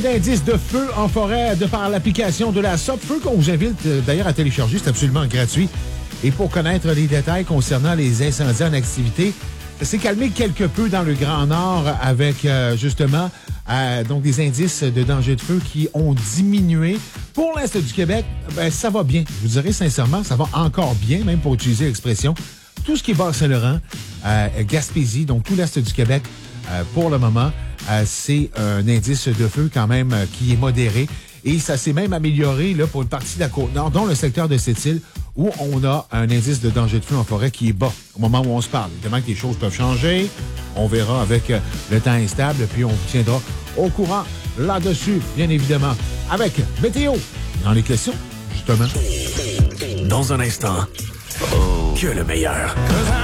D'indices de feu en forêt de par l'application de la Sopfeu qu'on vous invite d'ailleurs à télécharger. C'est absolument gratuit. Et pour connaître les détails concernant les incendies en activité, ça s'est calmé quelque peu dans le Grand Nord avec justement donc des indices de danger de feu qui ont diminué. Pour l'Est du Québec, ça va bien. Je vous dirais sincèrement, ça va encore bien, même pour utiliser l'expression. Tout ce qui est Bas-Saint-Laurent, Gaspésie, donc tout l'Est du Québec, pour le moment, c'est un indice de feu quand même qui est modéré. Et ça s'est même amélioré là, pour une partie de la Côte-Nord, dont le secteur de Sept-Îles, où on a un indice de danger de feu en forêt qui est bas au moment où on se parle. Évidemment que les choses peuvent changer. On verra avec le temps instable, puis on vous tiendra au courant là-dessus, bien évidemment, avec Météo dans les questions, justement. Dans un instant, que le meilleur.